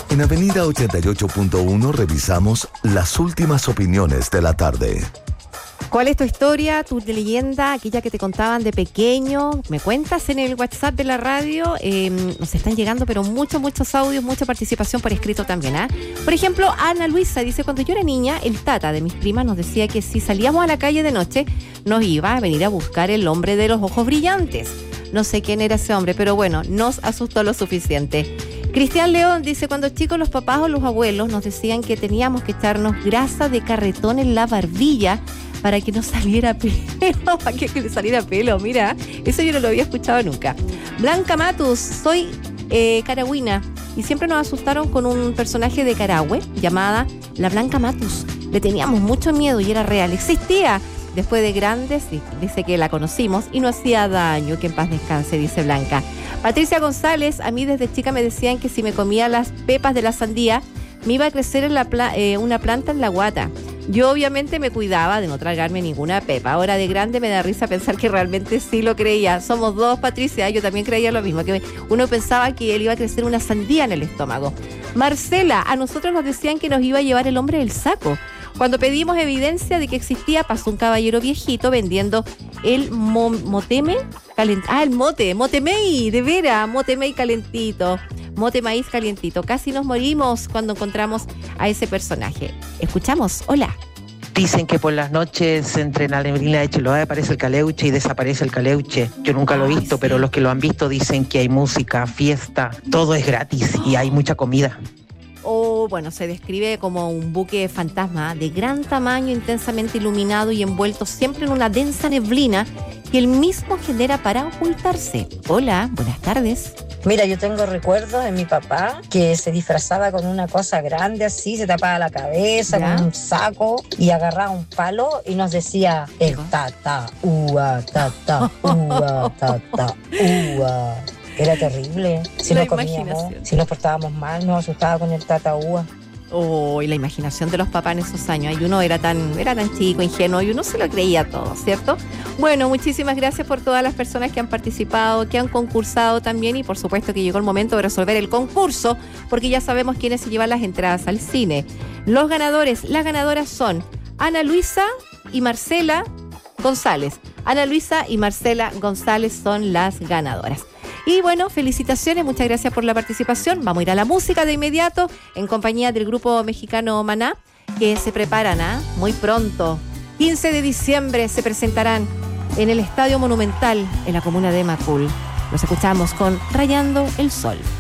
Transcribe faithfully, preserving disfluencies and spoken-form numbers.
En Avenida ochenta y ocho punto uno revisamos las últimas opiniones de la tarde. ¿Cuál es tu historia, tu leyenda, aquella que te contaban de pequeño? Me cuentas en el WhatsApp de la radio. Eh, nos están llegando, pero muchos, muchos audios, mucha participación por escrito también. ¿eh? Por ejemplo, Ana Luisa dice, cuando yo era niña, el tata de mis primas nos decía que si salíamos a la calle de noche, nos iba a venir a buscar el hombre de los ojos brillantes. No sé quién era ese hombre, pero bueno, nos asustó lo suficiente. Cristian León dice, cuando chicos los papás o los abuelos nos decían que teníamos que echarnos grasa de carretón en la barbilla para que no saliera pelo, para que le saliera pelo, mira, eso yo no lo había escuchado nunca. Blanca Matus, soy eh, caragüina y siempre nos asustaron con un personaje de Carahue llamada la Blanca Matus. Le teníamos mucho miedo y era real, existía. Después de grandes, dice que la conocimos y no hacía daño, que en paz descanse, dice Blanca. Patricia González, a mí desde chica me decían que si me comía las pepas de la sandía, me iba a crecer en la pla- eh, una planta en la guata. Yo obviamente me cuidaba de no tragarme ninguna pepa. Ahora de grande me da risa pensar que realmente sí lo creía. Somos dos, Patricia, yo también creía lo mismo, que uno pensaba que él iba a crecer una sandía en el estómago. Marcela, a nosotros nos decían que nos iba a llevar el hombre del saco. Cuando pedimos evidencia de que existía, pasó un caballero viejito vendiendo el mo- moteme, calent- ah, el mote, motemey, de veras, motemey calentito, mote maíz calientito. Casi nos morimos cuando encontramos a ese personaje. Escuchamos, hola. Dicen que por las noches entre la neblina de Chiloé aparece el caleuche y desaparece el caleuche. Yo nunca lo he visto, sí. Pero los que lo han visto dicen que hay música, fiesta, todo es gratis y hay mucha comida. O, bueno, se describe como un buque fantasma de gran tamaño, intensamente iluminado y envuelto siempre en una densa neblina que él mismo genera para ocultarse. Hola, buenas tardes. Mira, yo tengo recuerdos de mi papá que se disfrazaba con una cosa grande así, se tapaba la cabeza ¿Ya? Con un saco y agarraba un palo y nos decía el tata, ua, tata, ua, tata, ua. Era terrible. Si la no comíamos, si nos portábamos mal, nos asustaba con el tataúa. Oh, y la imaginación de los papás en esos años. Y uno era tan, era tan chico, ingenuo, y uno se lo creía todo, ¿cierto? Bueno, muchísimas gracias por todas las personas que han participado, que han concursado también, y por supuesto que llegó el momento de resolver el concurso, porque ya sabemos quiénes se llevan las entradas al cine. Los ganadores, las ganadoras son Ana Luisa y Marcela González. Ana Luisa y Marcela González son las ganadoras. Y bueno, felicitaciones, muchas gracias por la participación. Vamos a ir a la música de inmediato en compañía del grupo mexicano Maná, que se preparan ¿eh? muy pronto. quince de diciembre se presentarán en el Estadio Monumental en la comuna de Macul. Los escuchamos con Rayando el Sol.